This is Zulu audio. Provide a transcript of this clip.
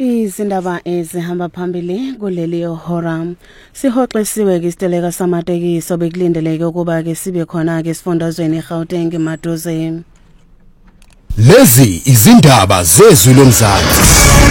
Izindaba ezihamba phambili kuleli hora. Sihoxisiwe ke isiteleka samatekiso bekulindeleke ukuba ke sibe khona ke esifundazweni eGauteng Maduze. Lezi izindaba zezwe lomzansi.